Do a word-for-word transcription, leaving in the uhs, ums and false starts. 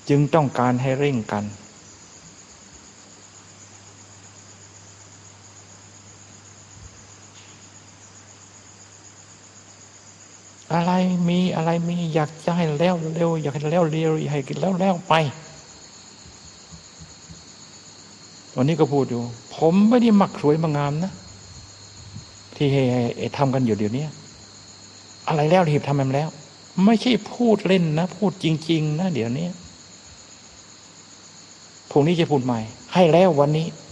จึงต้องการให้เร่งกันอะไรมีอะไรมีอยากจะให้แล้วเร็วอยากให้แล้วเร็วอยากให้แล้วแล้วไปวันนี้ก็พูดอยู่ผมไม่ได้มักสวยมางามนะที่ให้ทำกันอยู่เดี๋ยวนี้อะไรแล้วรีบทำมันแล้วไม่ใช่พูดเล่นนะพูดจริงๆนะเดี๋ยวนี้พรุ่งนี้จะพูดใหม่ให้แล้ววันนี้